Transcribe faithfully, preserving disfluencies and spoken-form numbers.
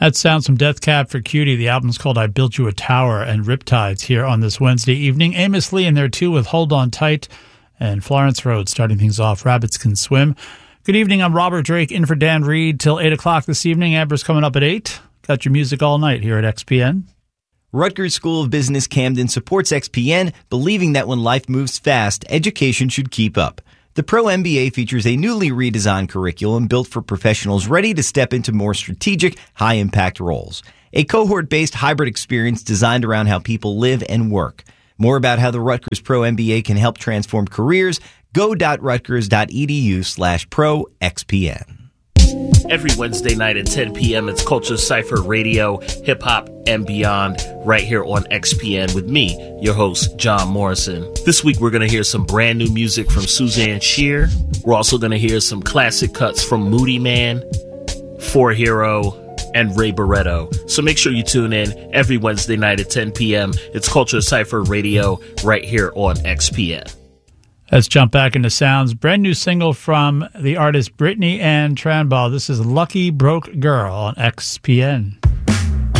That sounds from Death Cab for Cutie. The album's called I Built You a Tower, and Riptides here on this Wednesday evening. Amos Lee in there too with Hold On Tight, and Florence Road starting things off, Rabbits Can Swim. Good evening, I'm Robert Drake in for Dan Reed till eight o'clock this evening. Amber's coming up at eight. Got your music all night here at X P N. Rutgers School of Business Camden supports X P N, believing that when life moves fast, education should keep up. The Pro M B A features a newly redesigned curriculum built for professionals ready to step into more strategic, high-impact roles. A cohort-based hybrid experience designed around how people live and work. More about how the Rutgers Pro M B A can help transform careers, go.rutgers.edu slash pro XPN. Every Wednesday night at ten p.m., it's Culture Cypher Radio, hip-hop, and beyond, right here on X P N with me, your host, John Morrison. This week, we're going to hear some brand new music from Suzanne Shear. We're also going to hear some classic cuts from Moody Man, Four Hero, and Ray Barretto. So make sure you tune in every Wednesday night at ten p.m. It's Culture Cypher Radio, right here on X P N. Let's jump back into sounds. Brand new single from the artist Brittany Ann Tranball. This is Lucky Broke Girl on X P N.